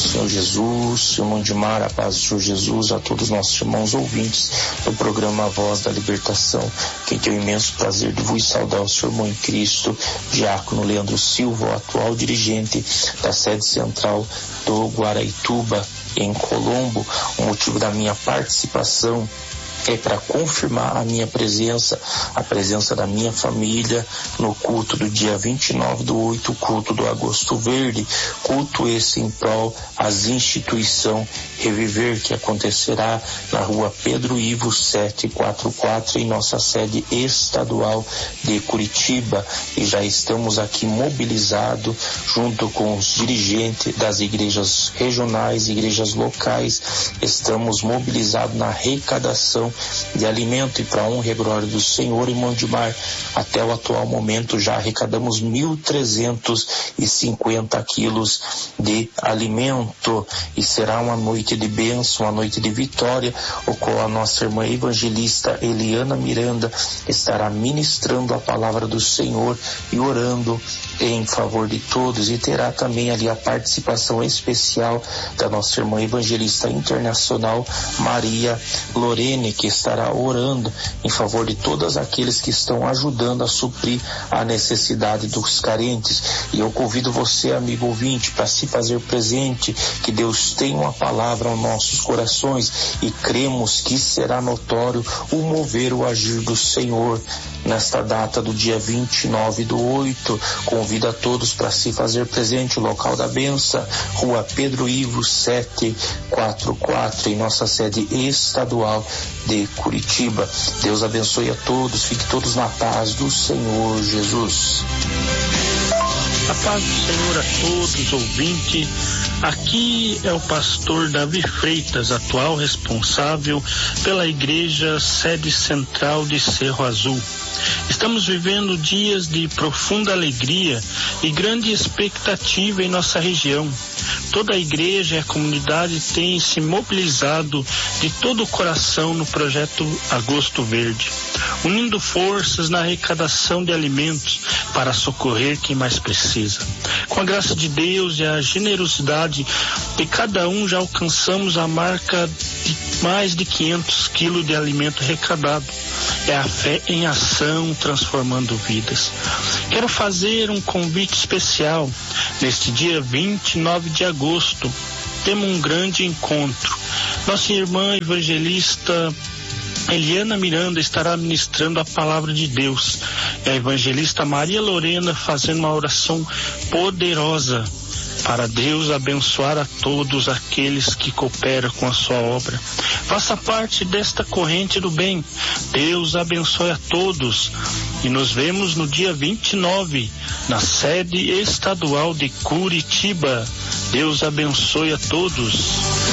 Senhor Jesus, irmão Dimar, a paz do Senhor Jesus, a todos os nossos irmãos ouvintes do programa A Voz da Libertação. Quem tem o imenso prazer de vos saudar o seu irmão em Cristo, diácono Leandro Silva, o atual dirigente da sede central do Guaraituba, em Colombo. O motivo da minha participação é para confirmar a minha presença, a presença da minha família no culto do dia 29/8, culto do Agosto Verde, culto esse em prol às instituição Reviver, que acontecerá na rua Pedro Ivo 744, em nossa sede estadual de Curitiba. E já estamos aqui mobilizados junto com os dirigentes das igrejas regionais, igrejas locais. Estamos mobilizados na arrecadação de alimento, e para honra e glória do Senhor, irmão Dimar, até o atual momento já arrecadamos 1.350 quilos de alimento, e será uma noite de bênção, uma noite de vitória, o qual a nossa irmã evangelista Eliana Miranda estará ministrando a palavra do Senhor e orando em favor de todos, e terá também ali a participação especial da nossa irmã evangelista internacional Maria Lorene, que estará orando em favor de todos aqueles que estão ajudando a suprir a necessidade dos carentes. E eu convido você, amigo ouvinte, para se fazer presente, que Deus tem uma palavra aos nossos corações, e cremos que será notório o mover, o agir do Senhor nesta data do dia 29/8. Convido a todos para se fazer presente. O local da benção, rua Pedro Ivo 744, em nossa sede estadual de Curitiba. Deus abençoe a todos, fiquem todos na paz do Senhor Jesus. A paz do Senhor a todos, ouvintes. Aqui é o pastor Davi Freitas, atual responsável pela igreja sede central de Cerro Azul. Estamos vivendo dias de profunda alegria e grande expectativa em nossa região. Toda a igreja e a comunidade tem se mobilizado de todo o coração no projeto Agosto Verde, unindo forças na arrecadação de alimentos para socorrer quem mais precisa. Com a graça de Deus e a generosidade de cada um, já alcançamos a marca de mais de 500 quilos de alimento arrecadado. É a fé em ação transformando vidas. Quero fazer um convite especial. Neste dia 29 de agosto, temos um grande encontro. Nossa irmã evangelista Eliana Miranda estará ministrando a palavra de Deus. E a evangelista Maria Lorena fazendo uma oração poderosa para Deus abençoar a todos aqueles que cooperam com a sua obra. Faça parte desta corrente do bem. Deus abençoe a todos. E nos vemos no dia 29, na sede estadual de Curitiba. Deus abençoe a todos.